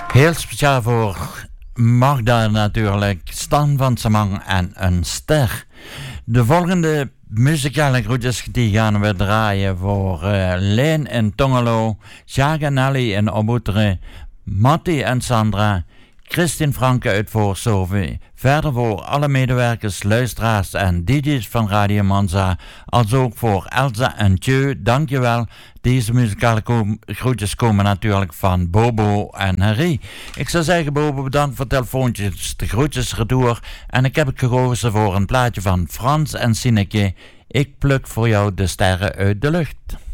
Heel speciaal voor Magda natuurlijk, Stan van Samang en een ster. De volgende muzikale groetjes die gaan we draaien voor Leen in Tongelo, Jacques en Nelly in Oboetere, Matti en Sandra, Christine Franke uit Voorshoven. Verder voor alle medewerkers, luisteraars en DJ's van Radio Monza. Als ook voor Elsa en Tjeu, dankjewel. Deze muzikale groetjes komen natuurlijk van Bobo en Harry. Ik zou zeggen, Bobo, bedankt voor telefoontjes, de groetjes retour. En ik heb gekozen voor een plaatje van Frans en Sineke. Ik pluk voor jou de sterren uit de lucht.